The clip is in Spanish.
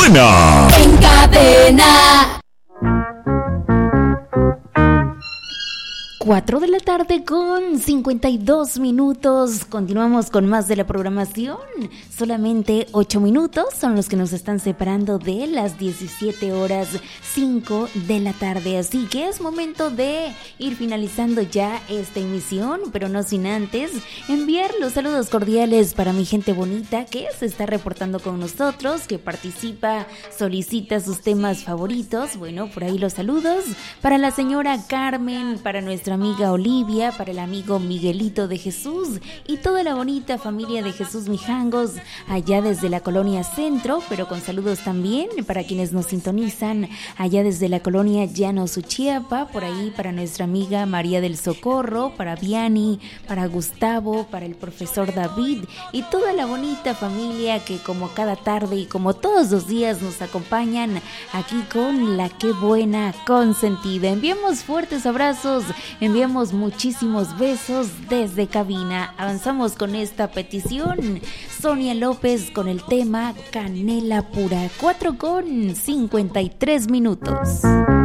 Cadena. En Cadena. 4 de la tarde con 52 minutos. Continuamos con más de la programación. Solamente 8 minutos son los que nos están separando de las 17 horas 5 de la tarde. Así que es momento de ir finalizando ya esta emisión, pero no sin antes enviar los saludos cordiales para mi gente bonita que se está reportando con nosotros, que participa, solicita sus temas favoritos. Bueno, por ahí los saludos para la señora Carmen, para nuestra amiga Olivia, para el amigo Miguelito de Jesús y toda la bonita familia de Jesús Mijangos allá desde la colonia Centro, pero con saludos también para quienes nos sintonizan allá desde la colonia Llanos Uchiapa, por ahí para nuestra amiga María del Socorro, para Viani, para Gustavo, para el profesor David y toda la bonita familia que como cada tarde y como todos los días nos acompañan aquí con la Qué Buena Consentida. Enviamos fuertes abrazos, enviamos muchísimos besos desde cabina. Avanzamos con esta petición. Sonia López con el tema Canela Pura. 4 con 53 minutos.